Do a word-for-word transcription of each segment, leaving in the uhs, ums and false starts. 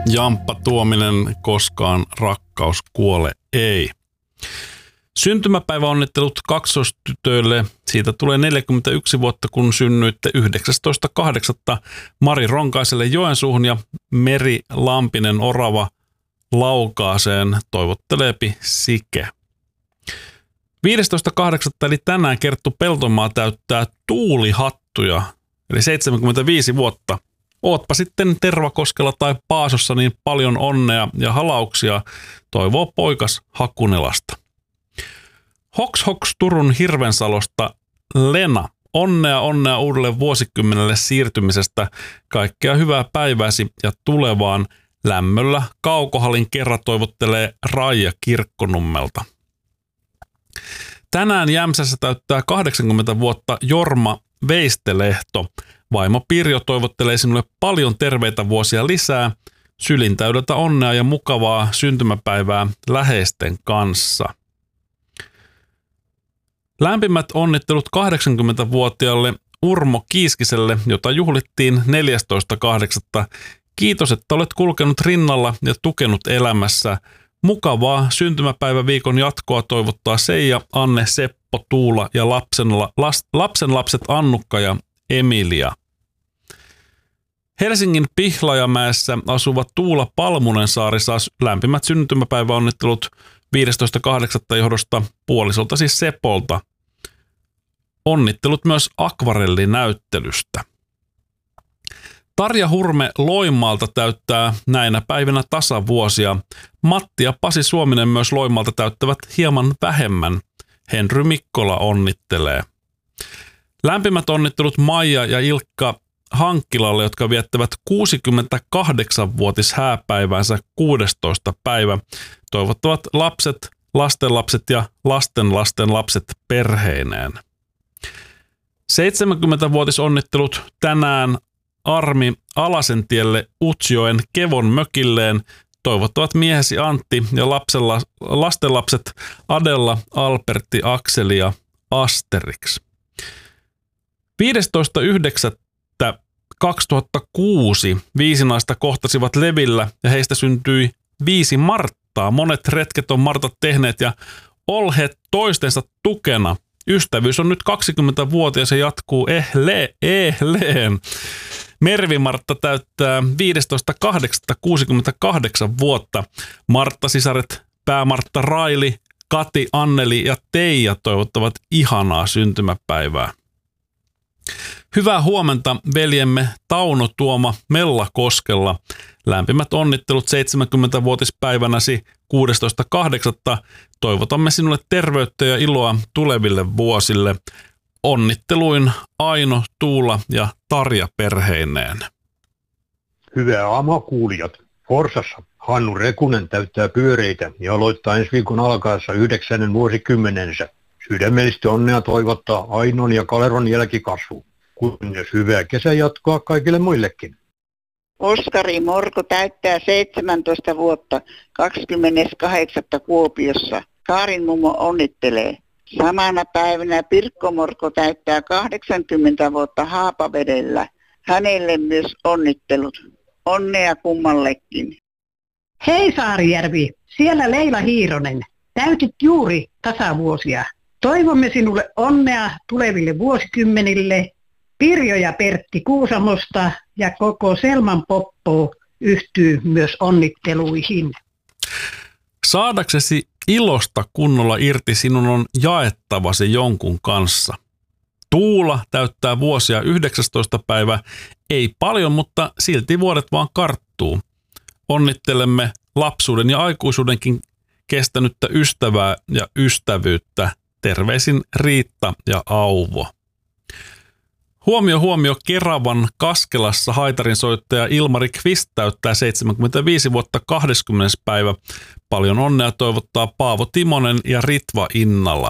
Jamppa Tuominen, koskaan rakkaus kuole ei. Syntymäpäiväonnittelut kaksostytöille. Siitä tulee neljäkymmentäyksi vuotta, kun synnyitte yhdeksästoista kahdeksatta Mari Ronkaiselle Joensuuhun ja Meri Lampinen Orava Laukaaseen toivotteleepi Sike. viidestoista kahdeksatta eli tänään Kerttu Peltomaa täyttää tuulihattuja, eli seitsemänkymmentäviisi vuotta. Ootpa sitten Tervakoskella tai Paasossa, niin paljon onnea ja halauksia toivoo poikas Hakunelasta. Hoks Hoks Turun Hirvensalosta Lena. Onnea onnea uudelle vuosikymmenelle siirtymisestä. Kaikkea hyvää päivääsi ja tulevaan lämmöllä. Kaukohalin kerran toivottelee Raija Kirkkonummelta. Tänään Jämsässä täyttää kahdeksankymmentä vuotta Jorma Veistelehto. Vaimo Pirjo toivottelee sinulle paljon terveitä vuosia lisää, sylin täydeltä onnea ja mukavaa syntymäpäivää läheisten kanssa. Lämpimät onnittelut kahdeksankymmentävuotiaalle Urmo Kiiskiselle, jota juhlittiin neljästoista kahdeksatta Kiitos, että olet kulkenut rinnalla ja tukenut elämässä. Mukavaa syntymäpäiväviikon jatkoa toivottaa Seija, Anne, Seppo, Tuula ja lapsenla, las, lapsenlapset Annukka ja Emilia. Helsingin Pihlajamäessä asuva Tuula Palmunensaari saa lämpimät syntymäpäiväonnittelut viidestoista kahdeksatta johdosta puolisolta, siis Sepolta. Onnittelut myös akvarellinäyttelystä. Tarja Hurme Loimaalta täyttää näinä päivinä tasavuosia. Matti ja Pasi Suominen myös Loimaalta täyttävät hieman vähemmän. Henry Mikkola onnittelee. Lämpimät onnittelut Maija ja Ilkka Hankkilalle, jotka viettävät kuusikymmentäkahdeksanvuotis hääpäivänsä kuudestoista päivä. Toivottavat lapset, lastenlapset ja lastenlasten lapset perheineen. seitsemänkymmentävuotis onnittelut tänään Armi Alasentielle Utsjoen Kevon mökilleen. Toivottavat miehesi Antti ja lapsella, lastenlapset Adella, Albertti, Akseli ja Asterix. viidestoista yhdeksättä kaksituhattakuusi viisi naista kohtasivat Levillä ja heistä syntyi viisi Marttaa. Monet retket on Martat tehneet ja olleet toistensa tukena. Ystävyys on nyt kaksikymmentävuotias ja jatkuu ehle, ehleen. Mervi-Martta täyttää viidestoista kahdeksatta kuusikymmentäkahdeksan vuotta. Martta-sisaret Pää-Martta Raili, Kati, Anneli ja Teija toivottavat ihanaa syntymäpäivää. Hyvää huomenta veljemme Tauno Tuoma Mellakoskella. Lämpimät onnittelut seitsemänkymmentävuotispäivänäsi kuudestoista kahdeksatta Toivotamme sinulle terveyttä ja iloa tuleville vuosille. Onnitteluin Aino, Tuula ja Tarja perheineen. Hyvää aamua kuulijat. Forsassa Hannu Rekunen täyttää pyöreitä ja aloittaa ensi viikon alkaessa yhdeksännen vuosikymmenensä. Sydämellisesti onnea toivottaa Ainon ja Kaleron jälkikasvu. Kunnes hyvää kesänjatkoa kaikille muillekin. Oskari Morko täyttää seitsemäntoista vuotta kahdeskymmeneskahdeksas Kuopiossa. Kaarin mummo onnittelee. Samana päivänä Pirkko Morko täyttää kahdeksankymmentä vuotta Haapavedellä. Hänelle myös onnittelut. Onnea kummallekin. Hei Saarijärvi, siellä Leila Hiironen. Täytit juuri tasavuosia. Toivomme sinulle onnea tuleville vuosikymmenille. Pirjo ja Pertti Kuusamosta ja koko Selman Poppo yhtyy myös onnitteluihin. Saadaksesi ilosta kunnolla irti sinun on jaettavasi jonkun kanssa. Tuula täyttää vuosia yhdeksästoista päivä. Ei paljon, mutta silti vuodet vaan karttuu. Onnittelemme lapsuuden ja aikuisuudenkin kestänyttä ystävää ja ystävyyttä. Terveisin Riitta ja Auvo. Huomio, huomio, Keravan Kaskelassa haitarinsoittaja Ilmari Kvist täyttää seitsemänkymmentäviisi vuotta kahdeskymmenes päivä. Paljon onnea toivottaa Paavo Timonen ja Ritva Innala.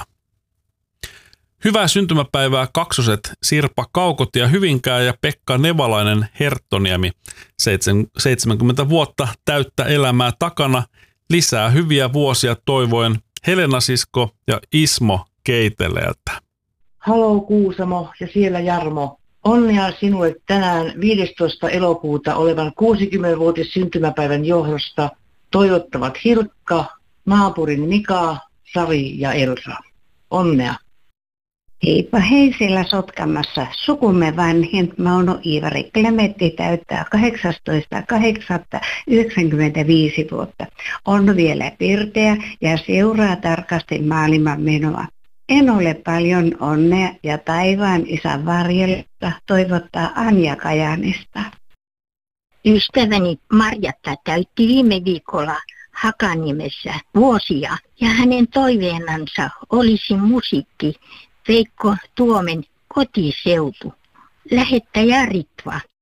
Hyvää syntymäpäivää kaksoset Sirpa Kaukotie Hyvinkää ja Pekka Nevalainen Herttoniemi. seitsemänkymmentä vuotta täyttä elämää takana. Lisää hyviä vuosia toivoen Helena Sisko ja Ismo Keiteleeltä. Haloo Kuusamo ja siellä Jarmo. Onnea sinulle tänään viidestoista elokuuta olevan kuusikymmenvuotis syntymäpäivän johdosta toivottavat Hilkka, naapurin Mika, Sari ja Elsa. Onnea. Heippa hei siellä Sotkamossa. Sukumme vanhin Mauno Iivari Klemetti täyttää kahdeksastoista kahdeksatta yhdeksänkymmentäviisi vuotta. On vielä pirteä ja seuraa tarkasti maailman menoa. En ole paljon onnea ja taivaan isän varjelta toivottaa Anja Kajanista. Ystäväni Marjatta täytti viime viikolla Hakaniemessä vuosia ja hänen toiveenansa olisi musiikki Veikko Tuomen kotiseutu. Lähettäjä Ritva.